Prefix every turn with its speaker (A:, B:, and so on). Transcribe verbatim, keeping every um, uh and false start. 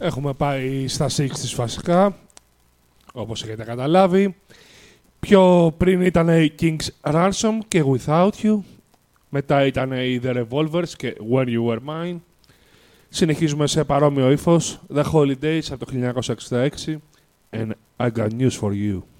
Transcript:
A: Έχουμε πάει στα εξήντα βασικά, όπως έχετε καταλάβει. Πιο πριν ήταν οι King's Ransom και Without You. Μετά ήταν οι The Revolvers και When You Were Mine. Συνεχίζουμε σε παρόμοιο ύφος, The Holidays από το χίλια εννιακόσια εξήντα έξι and I Got News For You.